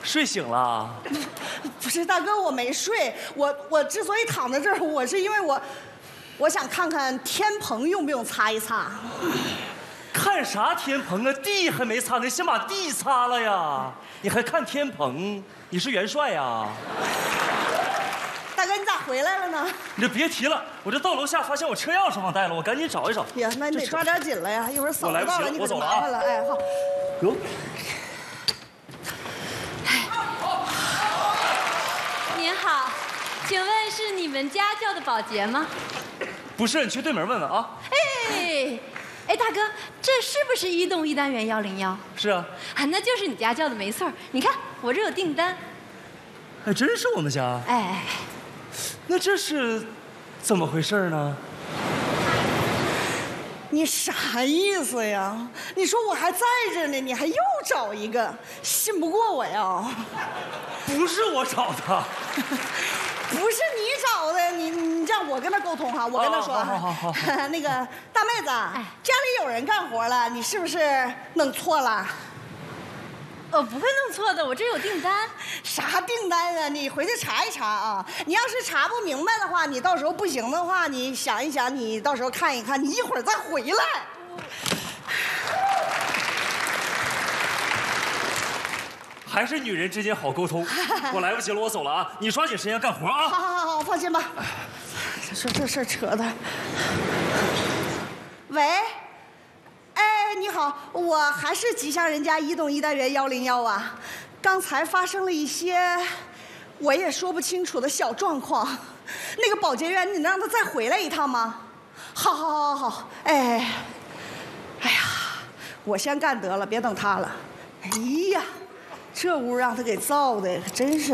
睡醒了？ 不是大哥，我没睡。我之所以躺在这儿，我是因为我想看看天棚用不用擦一擦。 看啥天棚啊？地还没擦呢，先把地擦了呀！你还看天棚？你是元帅呀？ 大哥，你咋回来了呢？ 你这别提了，我这到楼下发现我车钥匙忘带了，我赶紧找一找。 呀，那你得抓点紧了呀，一会儿嫂子到了你可就麻烦了。哎，好。 哟。 您好，请问是你们家叫的保洁吗？ 不是，你去对门问问啊。 哎，大哥，这是不是移动1单元101？ 是啊。 那就是你家叫的没错。你看，我这有订单。 还真是我们家。 哎， 那这是怎么回事呢？ 你啥意思呀？你说我还在这呢，你还又找一个，信不过我呀？ 不是我找的。 不是你找的，你让我跟他沟通哈，我跟他说， 好， 那个大妹子，家里有人干活了，你是不是弄错了？ 我不会弄错的，我这有订单。 啥订单啊？你回去查一查啊！你要是查不明白的话，你到时候不行的话，你想一想，你到时候看一看，你一会儿再回来。 还是女人之间好沟通。我来不及了，我走了啊！你抓紧时间干活啊！ 好，放心吧。说这事儿扯的。喂，哎，你好，我还是吉祥人家移动1单元101啊。刚才发生了一些我也说不清楚的小状况，那个保洁员，你能让他再回来一趟吗？好，哎呀，我先干得了，别等他了。哎呀。这屋让他给造的，真是！呀，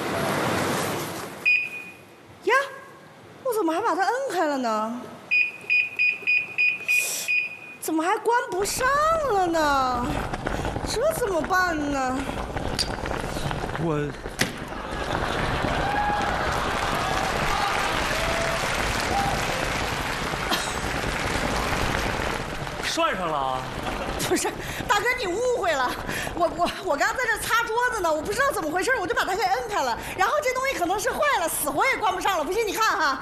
我怎么还把它摁开了呢？怎么还关不上了呢？这怎么办呢？ 我涮上了。 不是，大哥，你误会了。我刚在这擦桌子呢，我不知道怎么回事，我就把它给摁开了。然后这东西可能是坏了，死活也关不上了。不信你看哈，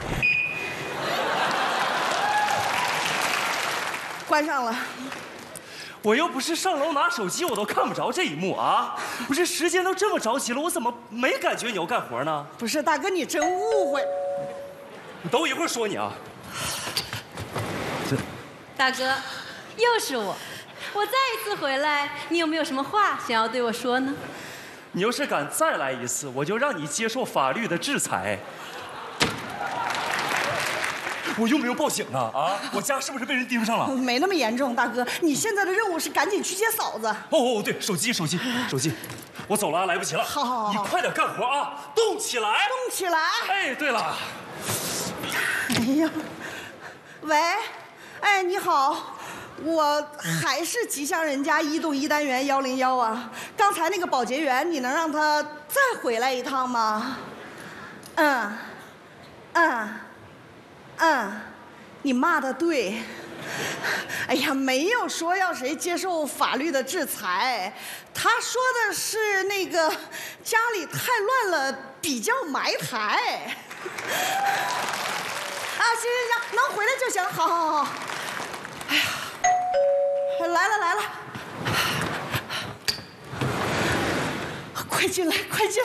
关上了。 我又不是上楼拿手机，我都看不着这一幕啊！不是，时间都这么着急了，我怎么没感觉你要干活呢？ 不是，大哥，你真误会。 你等我一会儿说你啊。 大哥，又是我。我再一次回来，你有没有什么话想要对我说呢？ 你要是敢再来一次，我就让你接受法律的制裁。我用不用报警啊？啊，我家是不是被人盯上了？ 没那么严重，大哥，你现在的任务是赶紧去接嫂子。 哦，对，手机，我走了，来不及了。 好， 你快点干活啊，动起来， 动起来。 哎，对了， 哎呀，喂，哎，你好。我还是吉祥人家移动1单元101啊！刚才那个保洁员，你能让他再回来一趟吗？你骂的对。哎呀，没有说要谁接受法律的制裁，他说的是那个家里太乱了，比较埋汰。啊，行，能回来就行。好。哎呀。来了，快进来！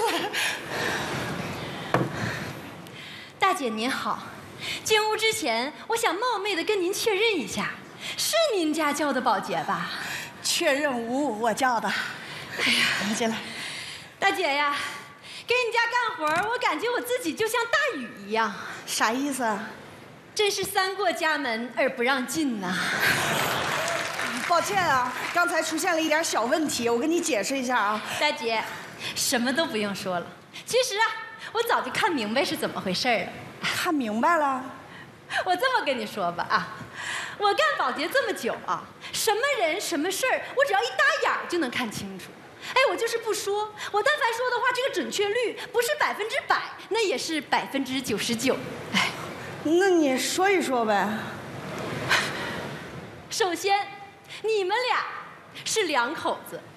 大姐您好，进屋之前，我想冒昧的跟您确认一下，是您家叫的保洁吧？ 确认无误，我叫的。哎呀，你进来。 大姐呀，给你家干活，我感觉我自己就像大禹一样。 啥意思啊？ 真是三过家门而不让进呐。 抱歉啊，刚才出现了一点小问题，我跟你解释一下啊。 大姐，什么都不用说了。其实啊，我早就看明白是怎么回事了。 看明白了？ 我这么跟你说吧啊，我干保洁这么久啊，什么人什么事儿，我只要一打眼就能看清楚。哎，我就是不说，我但凡说的话，这个准确率不是100%，那也是99%。哎， 那你说一说呗。 首先，你们俩是两口子，